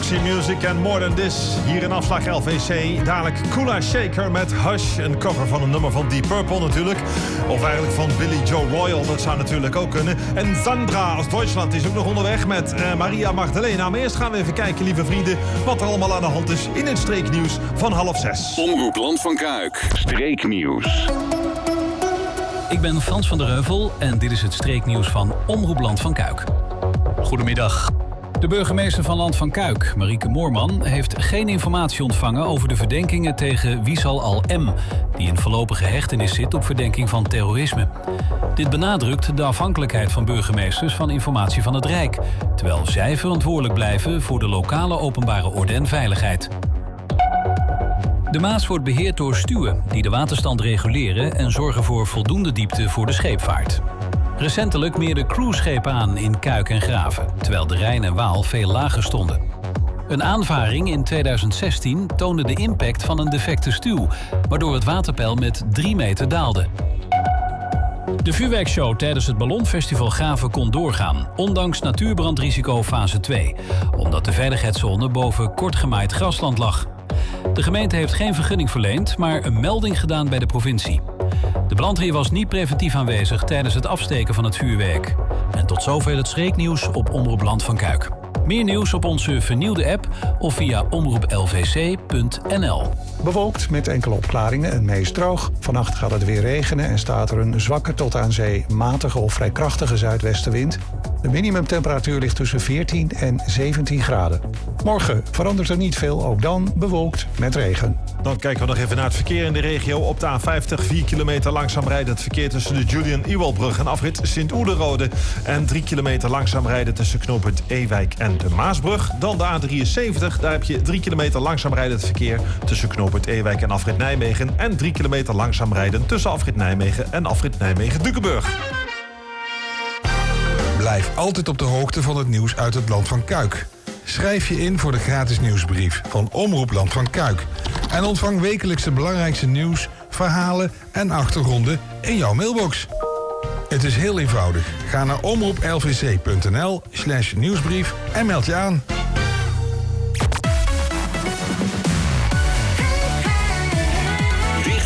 Roxy Music en More Than This. Hier in afslag LVC. Dadelijk Kula Shaker met Hush. Een cover van een nummer van Deep Purple natuurlijk. Of eigenlijk van Billy Joe Royal. Dat zou natuurlijk ook kunnen. En Sandra als Duitsland is ook nog onderweg met Maria Magdalena. Maar eerst gaan we even kijken, lieve vrienden, wat er allemaal aan de hand is in het streeknieuws van 5:30. Omroep Land van Kuik. Streeknieuws. Ik ben Frans van der Heuvel en dit is het streeknieuws van Omroep Land van Kuik. Goedemiddag. De burgemeester van Land van Kuik, Marieke Moorman, heeft geen informatie ontvangen over de verdenkingen tegen Wisal Al-M, die in voorlopige hechtenis zit op verdenking van terrorisme. Dit benadrukt de afhankelijkheid van burgemeesters van informatie van het Rijk, terwijl zij verantwoordelijk blijven voor de lokale openbare orde en veiligheid. De Maas wordt beheerd door stuwen die de waterstand reguleren en zorgen voor voldoende diepte voor de scheepvaart. Recentelijk meerden cruiseschepen aan in Kuik en Graven, terwijl de Rijn en Waal veel lager stonden. Een aanvaring in 2016 toonde de impact van een defecte stuw, waardoor het waterpeil met 3 meter daalde. De vuurwerkshow tijdens het Ballonfestival Graven kon doorgaan, ondanks natuurbrandrisico fase 2, omdat de veiligheidszone boven kortgemaaid grasland lag. De gemeente heeft geen vergunning verleend, maar een melding gedaan bij de provincie. De brandweer was niet preventief aanwezig tijdens het afsteken van het vuurwerk. En tot zover het streeknieuws op Omroep Land van Kuik. Meer nieuws op onze vernieuwde app of via omroeplvc.nl. Bewolkt met enkele opklaringen en meest droog. Vannacht gaat het weer regenen en staat er een zwakke tot aan zee matige of vrij krachtige zuidwestenwind. De minimumtemperatuur ligt tussen 14 en 17 graden. Morgen verandert er niet veel, ook dan bewolkt met regen. Dan kijken we nog even naar het verkeer in de regio. Op de A50 4 kilometer langzaam rijden het verkeer tussen de Julian-Ewaldbrug en afrit Sint-Oederode. En 3 kilometer langzaam rijden tussen knooppunt Ewijk en de Maasbrug. Dan de A73, daar heb je 3 kilometer langzaam rijden het verkeer tussen knooppunt Ewijk en afrit Nijmegen. En 3 kilometer langzaam rijden tussen afrit Nijmegen en afrit Nijmegen-Dukenburg. Blijf altijd op de hoogte van het nieuws uit het Land van Kuik. Schrijf je in voor de gratis nieuwsbrief van Omroep Land van Kuik. En ontvang wekelijks de belangrijkste nieuws, verhalen en achtergronden in jouw mailbox. Het is heel eenvoudig. Ga naar omroeplvc.nl/nieuwsbrief en meld je aan.